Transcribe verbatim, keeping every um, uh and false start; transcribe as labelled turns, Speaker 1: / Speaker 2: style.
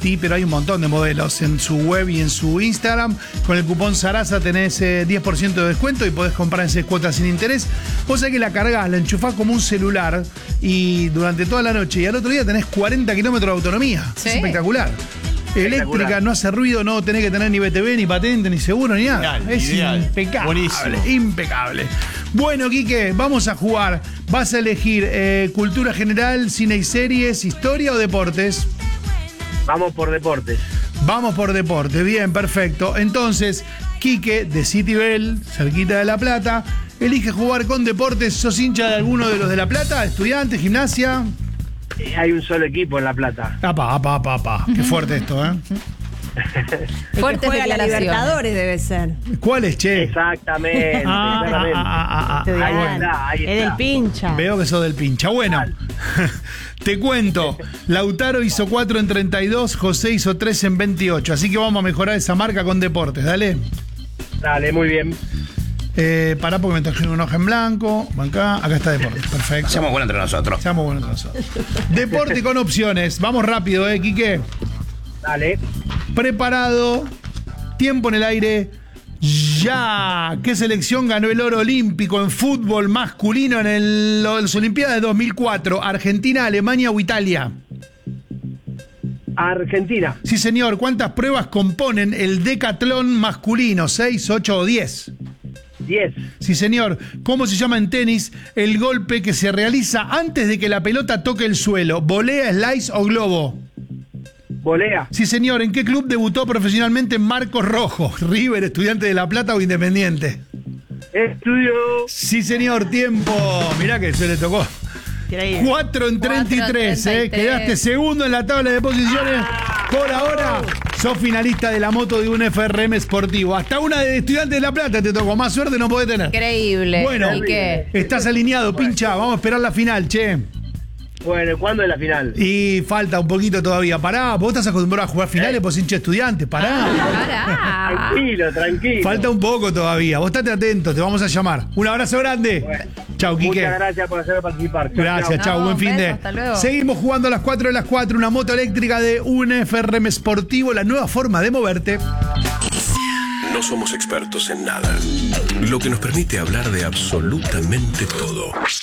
Speaker 1: Lofty, pero hay un montón de modelos en su web y en su Instagram. Con el cupón Sarasa tenés eh, diez por ciento de descuento y podés comprar en seis cuotas sin interés. Vos sabés que la cargás, la enchufás como un celular y durante toda la noche y al otro día tenés cuarenta kilómetros de autonomía.
Speaker 2: Sí.
Speaker 1: Es espectacular. Eléctrica, no hace ruido, no tenés que tener ni B T V, ni patente, ni seguro, ni nada.
Speaker 3: Ideal,
Speaker 1: es
Speaker 3: ideal.
Speaker 1: impecable.
Speaker 3: Buenísimo.
Speaker 1: Impecable. Bueno, Quique, vamos a jugar. Vas a elegir eh, cultura general, cine y series, historia o deportes.
Speaker 4: Vamos por deportes.
Speaker 1: Vamos por deportes, bien, perfecto. Entonces, Quique, de City Bell, cerquita de La Plata, elige jugar con deportes. ¿Sos hincha de alguno de los de La Plata? ¿Estudiantes, gimnasia?
Speaker 4: Eh, hay un solo equipo en La Plata.
Speaker 1: Apa, apa, apa, apa. Qué fuerte esto, ¿eh?
Speaker 2: Fuertes
Speaker 5: juega la
Speaker 2: declaraciones.
Speaker 5: Libertadores debe ser.
Speaker 1: ¿Cuál es, che?
Speaker 4: Exactamente.
Speaker 1: Ah,
Speaker 4: exactamente.
Speaker 1: ah, ah, ah, ah.
Speaker 4: Ahí
Speaker 5: Estudiante.
Speaker 4: está, ahí
Speaker 5: Es del
Speaker 4: está.
Speaker 5: pincha.
Speaker 1: Veo que sos del pincha. Bueno, te cuento. Lautaro hizo cuatro en treinta y dos, José hizo tres en veintiocho. Así que vamos a mejorar esa marca con deportes. Dale.
Speaker 4: Dale, muy bien.
Speaker 1: Eh, pará porque me trajeron un hoja en blanco. Acá, acá está deportes. Perfecto.
Speaker 3: Seamos buenos entre nosotros.
Speaker 1: Seamos buenos nosotros. Deporte con opciones. Vamos rápido, ¿eh, Quique?
Speaker 4: Dale.
Speaker 1: Preparado. Tiempo en el aire. Ya. ¿Qué selección ganó el oro olímpico en fútbol masculino en el, las Olimpiadas de dos mil cuatro? ¿Argentina, Alemania o Italia?
Speaker 4: Argentina.
Speaker 1: Sí, señor. ¿Cuántas pruebas componen el decatlón masculino? ¿Seis, ocho o diez?
Speaker 4: diez.
Speaker 1: Sí, señor. ¿Cómo se llama en tenis el golpe que se realiza antes de que la pelota toque el suelo? ¿Volea, slice o globo?
Speaker 4: Volea.
Speaker 1: Sí, señor. ¿En qué club debutó profesionalmente Marcos Rojo? ¿River, Estudiante de La Plata o Independiente?
Speaker 4: Estudio.
Speaker 1: Sí, señor. Tiempo. Mirá que se le tocó.
Speaker 5: Increíble.
Speaker 1: cuatro en treinta y tres, ¿eh? Quedaste segundo en la tabla de posiciones. Por ahora, sos finalista de la moto de un F R M Sportivo. Hasta una de Estudiante de La Plata te tocó. Más suerte no podés tener.
Speaker 2: Increíble.
Speaker 1: Bueno,
Speaker 2: ¿Y qué?
Speaker 1: estás alineado, pincha. Vamos a esperar la final, che.
Speaker 4: Bueno, ¿cuándo es la final?
Speaker 1: Y falta un poquito todavía. Pará, vos estás acostumbrado a jugar finales, vos hincha estudiante. Pará.
Speaker 2: Pará.
Speaker 4: Tranquilo, tranquilo.
Speaker 1: Falta un poco todavía. Vos estate atento, te vamos a llamar. Un abrazo grande.
Speaker 4: Bueno,
Speaker 1: Chau, Quique.
Speaker 4: Muchas gracias por hacerme participar. Chau,
Speaker 1: Gracias,
Speaker 4: chau.
Speaker 1: chau,
Speaker 2: No,
Speaker 1: buen fin
Speaker 2: beso,
Speaker 1: de.
Speaker 2: hasta luego.
Speaker 1: Seguimos jugando a las cuatro de las cuatro, una moto eléctrica de un F R M Sportivo, la nueva forma de moverte.
Speaker 6: No somos expertos en nada, lo que nos permite hablar de absolutamente todo.